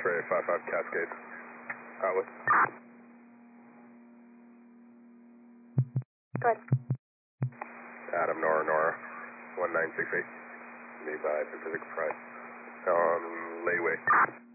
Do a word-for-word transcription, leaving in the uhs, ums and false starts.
X-ray five five Cascade. Outlet. Go ahead. Adam Nora Nora. one nine six eight. Me by Pacific Pride. On Layway.